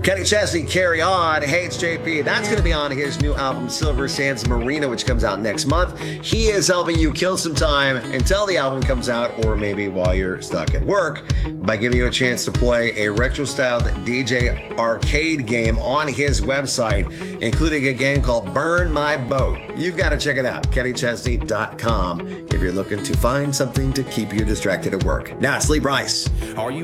Kenny Chesney, Carry On, Hates JP. That's going to be on his new album, Silver Sands Marina, which comes out next month. He is helping you kill some time until the album comes out, or maybe while you're stuck at work, by giving you a chance to play a retro-styled DJ arcade game on his website, including a game called Burn My Boat. You've got to check it out, kennychesney.com, if you're looking to find something to keep you distracted at work. Now it's Lee Brice. Are you